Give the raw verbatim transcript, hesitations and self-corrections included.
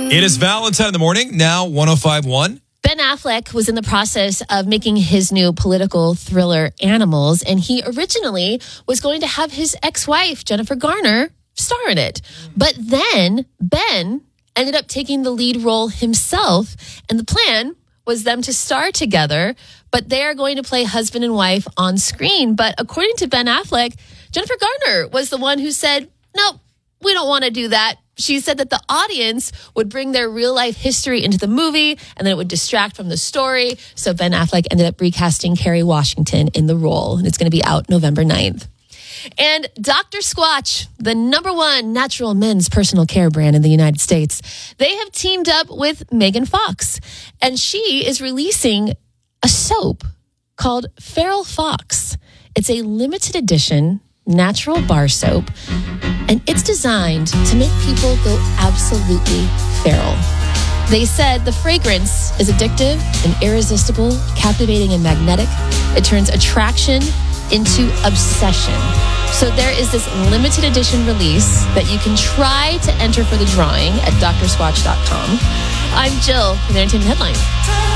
It is Valentine in the morning, now one oh five point one. Ben Affleck was in the process of making his new political thriller Animals, and he originally was going to have his ex-wife, Jennifer Garner, star in it. But then Ben ended up taking the lead role himself, and the plan was them to star together, but they are going to play husband and wife on screen. But according to Ben Affleck, Jennifer Garner was the one who said, nope, we don't want to do that. She said that the audience would bring their real life history into the movie and then it would distract from the story. So Ben Affleck ended up recasting Kerry Washington in the role, and it's going to be out November ninth. And Doctor Squatch, the number one natural men's personal care brand in the United States, they have teamed up with Megan Fox, and she is releasing a soap called Feral Fox. It's a limited edition natural bar soap, and it's designed to make people go absolutely feral. They said the fragrance is addictive and irresistible, captivating and magnetic. It turns attraction into obsession. So there is this limited edition release that you can try to enter for the drawing at d r squatch dot com. I'm Jill with Entertainment Headlines.